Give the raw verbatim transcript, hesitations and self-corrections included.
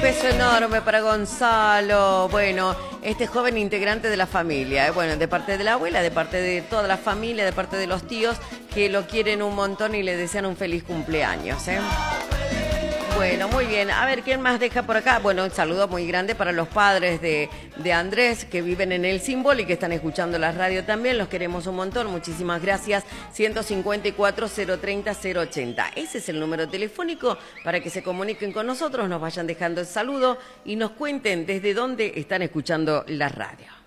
beso enorme para Gonzalo. Bueno, este joven integrante de la familia, ¿eh? Bueno, de parte de la abuela, de parte de toda la familia, de parte de los tíos, que lo quieren un montón y le desean un feliz cumpleaños, ¿eh? Bueno, muy bien. A ver, ¿quién más deja por acá? Bueno, un saludo muy grande para los padres de, de Andrés, que viven en el Símbolo y que están escuchando la radio también. Los queremos un montón. Muchísimas gracias. ciento cincuenta y cuatro, cero treinta, cero ochenta. Ese es el número telefónico para que se comuniquen con nosotros, nos vayan dejando el saludo y nos cuenten desde dónde están escuchando la radio.